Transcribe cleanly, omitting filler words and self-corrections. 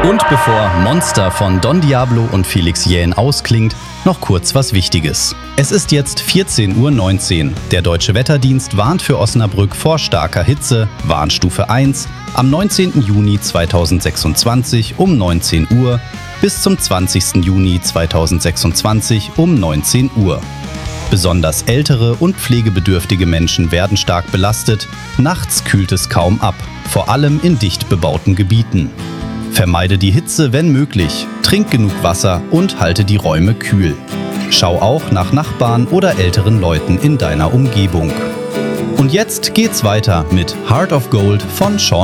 Und bevor Monster von Don Diablo und Felix Jähn ausklingt, noch kurz was Wichtiges. Es ist jetzt 14:19 Uhr. Der Deutsche Wetterdienst warnt für Osnabrück vor starker Hitze, Warnstufe 1, am 19. Juni 2026 um 19 Uhr bis zum 20. Juni 2026 um 19 Uhr. Besonders ältere und pflegebedürftige Menschen werden stark belastet, nachts kühlt es kaum ab, vor allem in dicht bebauten Gebieten. Vermeide die Hitze, wenn möglich, trink genug Wasser und halte die Räume kühl. Schau auch nach Nachbarn oder älteren Leuten in deiner Umgebung. Und jetzt geht's weiter mit Heart of Gold von Sean